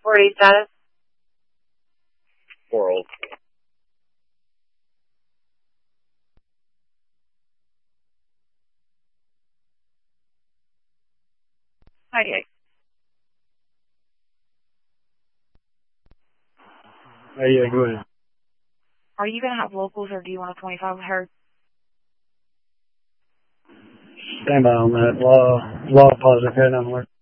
480 status. 4-0. Hi. Yeah, go ahead. Are you going to have locals or do you want a 25 hertz? Stand by on that. Law positive head on alert.